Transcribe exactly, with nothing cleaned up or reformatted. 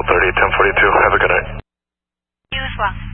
thirty, ten forty-two. Have a good night. You as well.